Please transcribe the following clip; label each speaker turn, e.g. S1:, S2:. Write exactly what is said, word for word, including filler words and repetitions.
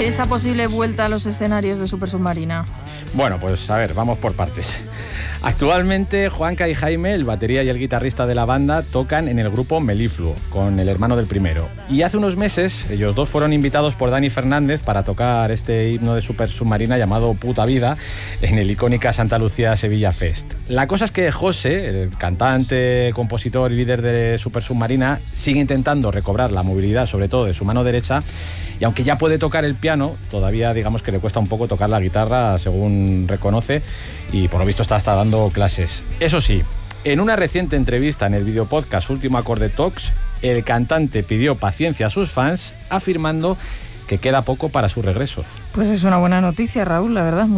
S1: de esa posible vuelta a los escenarios de Super Submarina?
S2: Bueno, pues a ver, vamos por partes. Actualmente Juanca y Jaime, el batería y el guitarrista de la banda, tocan en el grupo Melifluo, con el hermano del primero. Y hace unos meses ellos dos fueron invitados por Dani Fernández para tocar este himno de Super Submarina llamado Puta Vida en el icónica Santa Lucía Sevilla Fest. La cosa es que José, el cantante, compositor y líder de Super Submarina, sigue intentando recobrar la movilidad, sobre todo de su mano derecha, y aunque ya puede tocar el piano, todavía digamos que le cuesta un poco tocar la guitarra, según reconoce, y por lo visto está hasta dando clases. Eso sí, en una reciente entrevista en el videopodcast Último Acorde Talks, el cantante pidió paciencia a sus fans, afirmando que queda poco para su regreso.
S1: Pues es una buena noticia, Raúl, la verdad.